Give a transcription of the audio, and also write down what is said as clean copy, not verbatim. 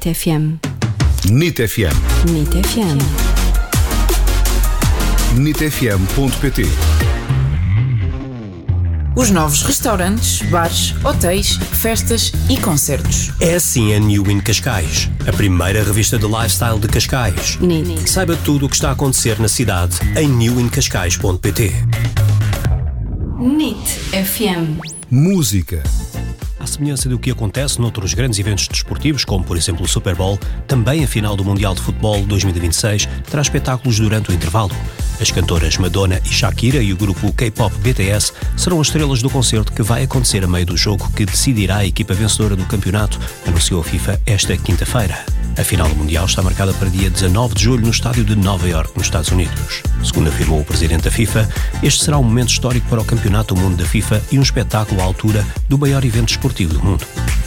NIT FM. NIT FM. NIT FM. NITfm.pt. Os novos restaurantes, bares, hotéis, festas e concertos. É assim a New in Cascais, a primeira revista de lifestyle de Cascais. NIT. Saiba tudo o que está a acontecer na cidade em newincascais.pt. NIT FM. Música. À semelhança do que acontece noutros grandes eventos desportivos, como por exemplo o Super Bowl, também a final do Mundial de Futebol 2026 terá espetáculos durante o intervalo. As cantoras Madonna e Shakira e o grupo K-pop BTS serão as estrelas do concerto que vai acontecer a meio do jogo que decidirá a equipa vencedora do campeonato, anunciou a FIFA esta quinta-feira. A final do Mundial está marcada para dia 19 de julho no estádio de Nova Iorque, nos Estados Unidos. Segundo afirmou o presidente da FIFA, este será um momento histórico para o Campeonato do Mundo da FIFA e um espetáculo à altura do maior evento desportivo do mundo.